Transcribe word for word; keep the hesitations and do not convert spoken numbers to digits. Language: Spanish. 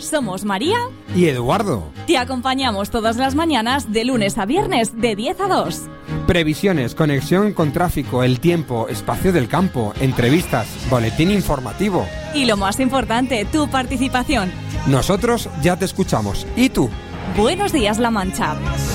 Somos María y Eduardo. Te acompañamos todas las mañanas de lunes a viernes de diez a dos. Previsiones, conexión con tráfico, el tiempo, espacio del campo, entrevistas, boletín informativo. Y lo más importante, tu participación. Nosotros ya te escuchamos. ¿Y tú? Buenos días, La Mancha.